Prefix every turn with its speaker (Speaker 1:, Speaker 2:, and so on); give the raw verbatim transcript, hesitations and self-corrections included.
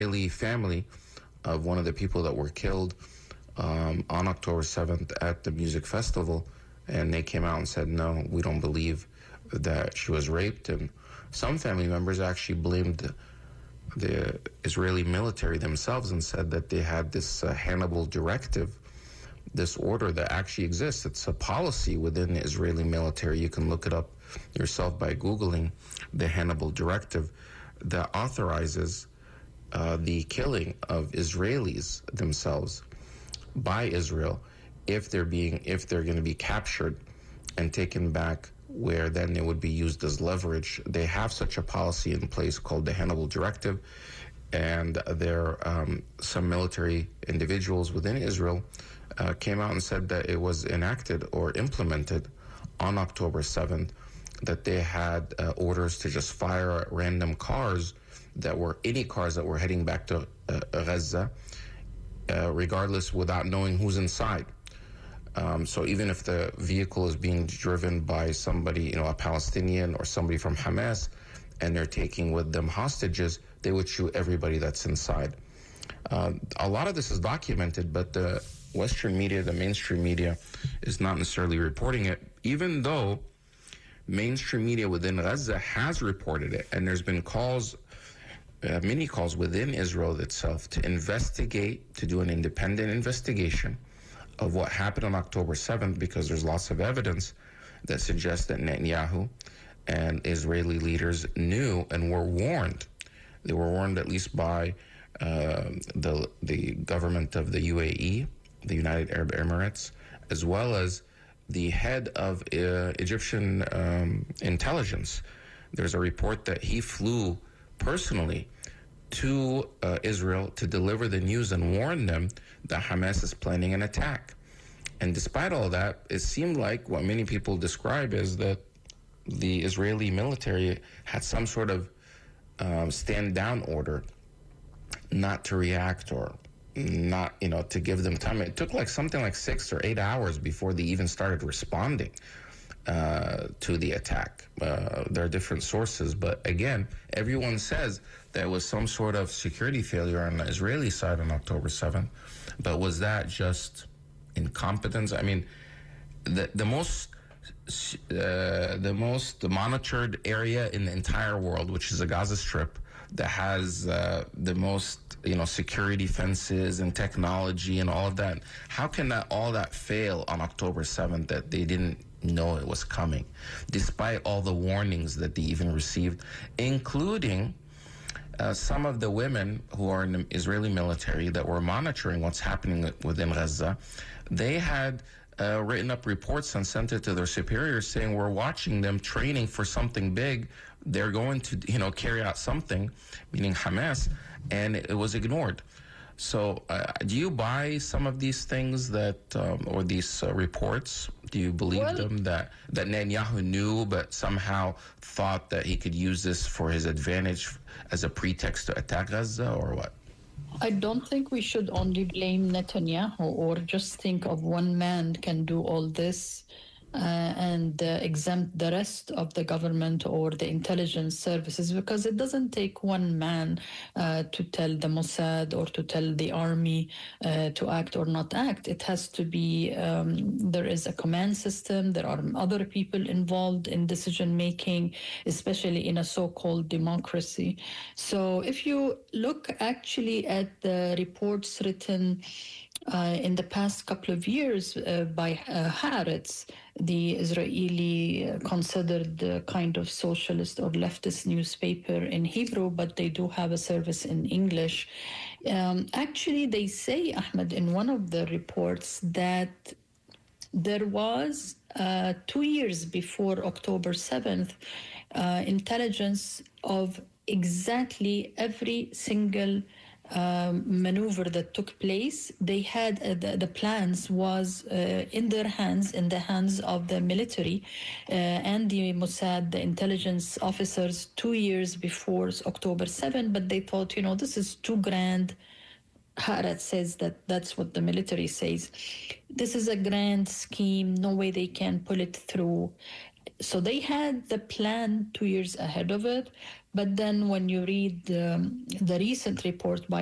Speaker 1: Israeli family of one of the people that were killed um, on October seventh at the music festival, and they came out and said, no, we don't believe that she was raped. And some family members actually blamed the Israeli military themselves and said that they had this uh, Hannibal directive, this order that actually exists. It's a policy within the Israeli military. You can look it up yourself by Googling the Hannibal directive that authorizes uh, the killing of Israelis themselves by Israel if they're being if they're going to be captured and taken back, where then it would be used as leverage. They have such a policy in place called the Hannibal Directive, and there um, some military individuals within Israel uh, came out and said that it was enacted or implemented on October seventh, that they had uh, orders to just fire at random cars that were any cars that were heading back to uh, Gaza, uh, regardless, without knowing who's inside. Um, so even if the vehicle is being driven by somebody, you know, a Palestinian or somebody from Hamas, and they're taking with them hostages, they would shoot everybody that's inside. Uh, a lot of this is documented, but the Western media, the mainstream media, is not necessarily reporting it, even though mainstream media within Gaza has reported it, and there's been calls, uh, many calls within Israel itself to investigate, to do an independent investigation of what happened on October seventh, because there's lots of evidence that suggests that Netanyahu and Israeli leaders knew and were warned. They were warned at least by uh, the the government of the U A E, the United Arab Emirates, as well as the head of uh, Egyptian um, intelligence. There's a report that he flew personally to uh, Israel to deliver the news and warn them that Hamas is planning an attack. And despite all that, it seemed like what many people describe is that the Israeli military had some sort of um, stand-down order not to react, or not, you know, to give them time. It took like something like six or eight hours before they even started responding uh, to the attack. Uh, there are different sources, but again, everyone says there was some sort of security failure on the Israeli side on October seventh, but was that just incompetence? I mean, the the most uh, the most monitored area in the entire world, which is the Gaza Strip, that has uh, the most, you know, security fences and technology and all of that. How can that all that fail on October seventh, that they didn't know it was coming, despite all the warnings that they even received, including uh, some of the women who are in the Israeli military that were monitoring what's happening within Gaza. They had uh, written up reports and sent it to their superiors saying, we're watching them training for something big. They're going to, you know, carry out something, meaning Hamas, and it was ignored. So uh, do you buy some of these things that, um, or these uh, reports? Do you believe
Speaker 2: well,
Speaker 1: them, that, that Netanyahu knew but somehow thought that he could use this for his advantage as a pretext to attack Gaza, or what?
Speaker 2: I don't think we should only blame Netanyahu or just think of one man can do all this uh, and uh, exempt the rest of the government or the intelligence services, because it doesn't take one man uh, to tell the Mossad or to tell the army uh, to act or not act. It has to be, um, there is a command system, there are other people involved in decision making, especially in a so-called democracy. So if you look actually at the reports written Uh, in the past couple of years uh, by uh, Haaretz, the Israeli uh, considered uh, kind of socialist or leftist newspaper in Hebrew, but they do have a service in English. Um, actually, they say, Ahmed, in one of the reports that there was, uh, two years before October seventh, uh, intelligence of exactly every single Um, maneuver that took place. They had uh, the, the plans was uh, in their hands, in the hands of the military uh, and the Mossad, the intelligence officers, two years before October seventh, but they thought, you know, this is too grand. Haaretz says that that's what the military says. This is a grand scheme. No way they can pull it through. so they had the plan two years ahead of it. But then when you read um, the recent report by